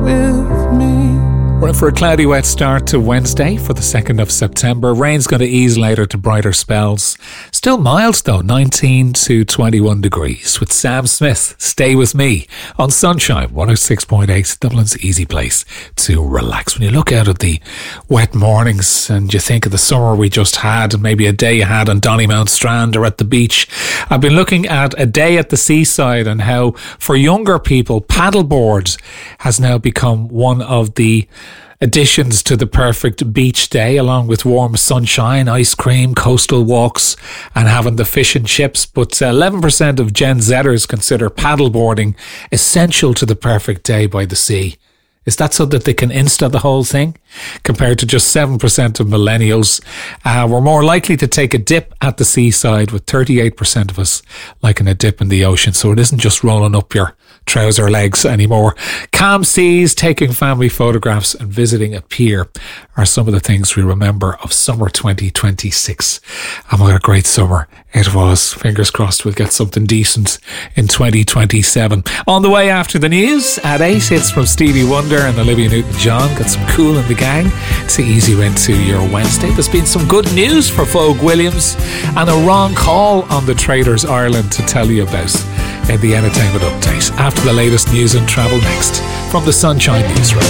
with me. We're in for a cloudy, wet start to Wednesday for the 2nd of September. Rain's going to ease later to brighter spells. Still mild though, 19 to 21 degrees. With Sam Smith, Stay With Me on Sunshine 106.8, Dublin's easy place to relax. When you look out at the wet mornings and you think of the summer we just had, and maybe a day you had on Dollymount Strand or at the beach, I've been looking at a day at the seaside and how for younger people, paddleboard has now become one of the additions to the perfect beach day, along with warm sunshine, ice cream, coastal walks and having the fish and chips. But 11% of Gen Zers consider paddleboarding essential to the perfect day by the sea. Is that so that they can Insta the whole thing? Compared to just 7% of millennials. We're more likely to take a dip at the seaside, with 38% of us liking a dip in the ocean. So it isn't just rolling up your trouser legs anymore. Calm seas, taking family photographs and visiting a pier are some of the things we remember of summer 2026. And what a great summer it was. Fingers crossed we'll get something decent in 2027. On the way after the news at 8, it's from Stevie Wonder and Olivia Newton-John. Got some Cool in the Gang to ease you into your Wednesday. There's been some good news for Vogue Williams and a wrong call on the Traders Ireland to tell you about in the entertainment update. After the latest news and travel next from the Sunshine Newsroom.